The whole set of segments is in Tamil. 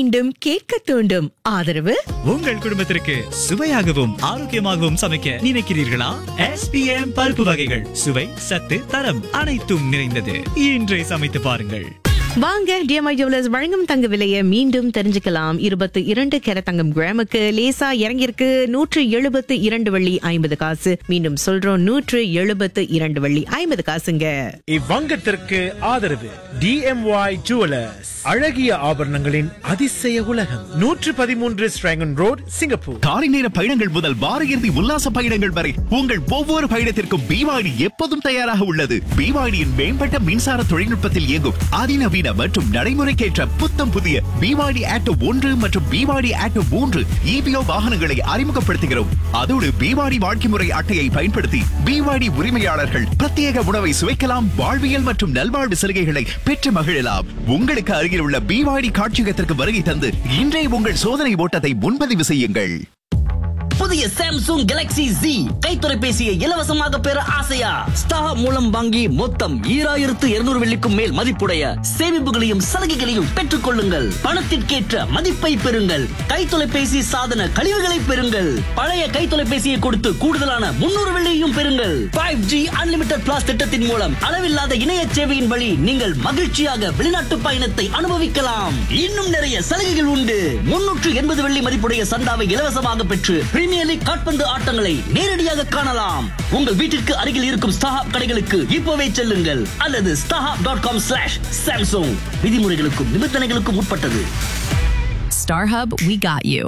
மீண்டும் கேட்க தூண்டும். ஆதரவு உங்கள் குடும்பத்திற்கு சுவையாகவும் ஆரோக்கியமாகவும் சமைக்க நினைக்கிறீர்களா? SPM பருப்பு வகைகள் சுவை, சத்து, தரம் அனைத்தும் நிறைந்தது. இன்றே சமைத்து பாருங்கள். வாங்க, டிஎம்ஐ ஜுவல்லர்ஸ் வழங்கும் தங்க விலையை மீண்டும் தெரிஞ்சுக்கலாம். 22 கேரட் தங்கம் கிராமுக்கு லேசா இறங்கியிருக்கு. 172 வெள்ளி 50 காசு. மீண்டும் சொல்றோம், 172 வெள்ளி 50 காசுங்க. இவ்வங்கத்திற்கு ஆதரவு DMY ஜுவல்லர்ஸ், அழகிய ஆபரணங்களின் அதிசய உலகம். 113 ஸ்ட்ராங்கன் ரோட், சிங்கப்பூர். காலை நேர பயணங்கள் முதல் வார இறுதி உல்லாச பயணங்கள் வரை உங்கள் ஒவ்வொரு பயணத்திற்கும் BYD எப்போதும் தயாராக உள்ளது. BYDயின் மேம்பட்ட மின்சார தொழில்நுட்பத்தில் இயங்கும் அதிநவீன மற்றும் நடைமுறைக்கேற்ற புத்தம் புதிய BYD Atto 1 மற்றும் BYD Atto 3 EPO வாகனங்களை அறிமுகப்படுத்துகிறோம். அதோடு BYD வாழ்க்கை முறை அட்டையை பயன்படுத்தி BYD உரிமையாளர்கள் பிரத்யேக உணவை சுவைக்கலாம், வாழ்வியல் மற்றும் நல்வாழ்வு சலுகைகளை பெற்று மகிழலாம். உங்களுக்கு அருகில் உள்ள BYD காட்சியகத்திற்கு வருகை தந்து இன்றே உங்கள் சோதனை ஓட்டத்தை முன்பதிவு செய்யுங்கள். புதிய சாம்சங் கேலக்ஸி Z கைத்தொலைபேசியை இலவசமாக பெற ஆசையா? ஸ்டார் மூலம் வாங்கி மொத்தம் 2200 வெள்ளிக்கும் மேல் மதிப்புடைய சேமிப்புகளையும் சலுகைகளையும் பெற்றுக் கொள்ளுங்கள். பணத்திற்கேற்ற மதிப்பை பெறுங்கள். கைத்தொலைபேசி சாதன கழிவுகளை பெறுங்கள். பழைய கைத்தொலைபேசியை கொடுத்து கூடுதலான 300 வெள்ளியையும் பெறுங்கள். 5G அன்லிமிட்டட் பிளாஸ் திட்டத்தின் மூலம் அளவில்லாத இணைய சேவையின் வழி நீங்கள் மகிழ்ச்சியாக வெளிநாட்டு பயணத்தை அனுபவிக்கலாம். இன்னும் நிறைய சலுகைகள் உண்டு. 380 வெள்ளி மதிப்புடைய சந்தாவை இலவசமாக பெற்று பிரீமியர் லீக் கால்பந்து ஆட்டங்களை நேரடியாக காணலாம். உங்கள் வீட்டிற்கு அருகில் இருக்கும் ஸ்டாஹப் கடைகளுக்கு இப்போவே செல்லுங்கள் அல்லது starhub.com/samsung. விதிமுறைகளுக்கும் நிபந்தனைகளுக்கும் உட்பட்டது. StarHub, we got you.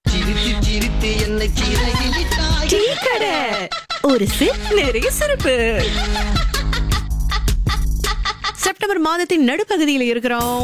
Tea கடை, ஒரு சிப் நிறைய சிறப்பு. செப்டம்பர் மாதத்தின் நடுப்பகுதியில் இருக்கிறோம்.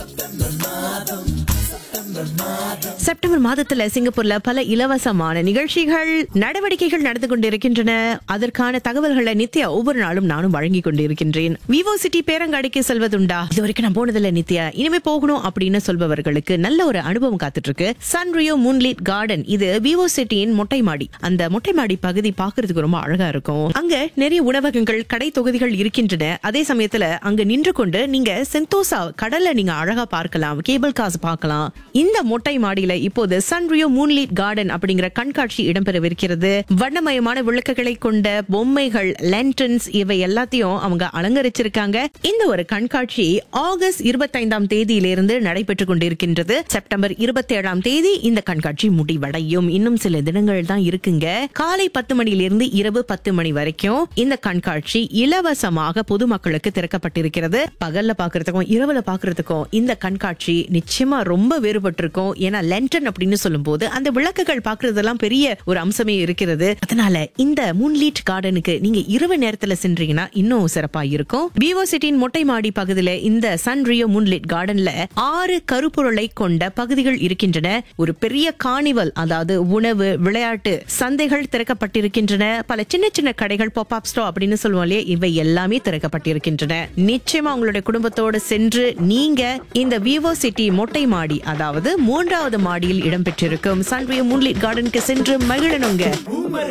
செப்டம்பர் மாதத்துல சிங்கப்பூர்ல பல இலவசமான நிகழ்ச்சிகள், நடவடிக்கைகள் நடந்து கொண்டிருக்கின்றன. அதற்கான தகவல்களை நித்யா ஒவ்வொரு நாளும் நானும் வழங்கி கொண்டிருக்கின்றேன். Vivo city பேரங்காடிக்கு செல்வதுண்டா? இது வரைக்கும் நான் போனதில்ல நித்யா, இனிமே போகணும் அப்படின்னு சொல்பவர்களுக்கு நல்ல ஒரு அனுபவம் காத்துட்டு இருக்கு. சன்ரியோ மூன்லிட் கார்டன், இது விவோ சிட்டியின் மொட்டை மாடி. அந்த மொட்டை மாடி பகுதி பாக்குறதுக்கு ரொம்ப அழகா இருக்கும். அங்க நிறைய உணவகங்கள், கடை தொகுதிகள் இருக்கின்றன. அதே சமயத்துல அங்க நின்று கொண்டு நீங்க சென்தோசா கடலை நீங்க அழகா பார்க்கலாம், கேபிள் காசு பார்க்கலாம். இந்த மொட்டை மாடியில இப்போது சன்ரியோ மூன்லிட் கார்டன் அப்படிங்கிற கண்காட்சி இடம்பெறவிருக்கிறது. வண்ணமயமான விளக்குகளை கொண்ட பொம்மைகள், லென்டன்ஸ், இவை எல்லாத்தையும் அவங்க அலங்கரிச்சிருக்காங்க. இந்த ஒரு கண்காட்சி ஆகஸ்ட் 25ஆம் தேதியிலிருந்து நடைபெற்றுக் கொண்டிருக்கின்றது. செப்டம்பர் 27ஆம் தேதி இந்த கண்காட்சி முடிவடையும். இன்னும் சில தினங்கள் தான் இருக்குங்க. காலை 10 மணியிலிருந்து இரவு 10 மணி வரைக்கும் இந்த கண்காட்சி இலவசமாக பொதுமக்களுக்கு திறக்கப்பட்டிருக்கிறது. பகல்ல பாக்குறதுக்கும் இரவுல பாக்குறதுக்கும் இந்த கண்காட்சி நிச்சயமா ரொம்ப வேறுபட்டிருக்கும். ஏன்னா லென்டன் அப்படின்னு சொல்லும் போது அந்த விளக்குகள் பாக்குறதெல்லாம் பெரிய ஒரு அம்சமே இருக்கிறது. அதனால இந்த மூன்லிட் கார்டனுக்கு நீங்க இரவு நேரத்துல சென்றீங்கன்னா இன்னும் சிறப்பா இருக்கும். விவோ சிட்டியின் மொட்டை மாடி பகுதியில இந்த சன்ரியோ மூன்லிட் கார்டன்ல 6 கருப்பொருளை கொண்ட பகுதிகள் இருக்கின்றன. ஒரு பெரிய கார்னிவல், அதாவது உணவு, விளையாட்டு சந்தைகள் திறக்கப்பட்டிருக்கின்றன. பல சின்ன சின்ன கடைகள், பாப் அப் ஸ்டோர் அப்படின்னு சொல்லுவோம் இல்லையா, இவை எல்லாமே திறக்கப்பட்டிருக்கின்றன. நிச்சயமா உங்களுடைய குடும்பத்தோடு சென்று நீங்க இந்த விவோ சிட்டி மொட்டை மாடி, அதாவது 3வது மாடியில் இடம்பெற்றிருக்கும் சன்ரியோ மூன்லிட் கார்டனுக்கு சென்று மகிழனுங்க.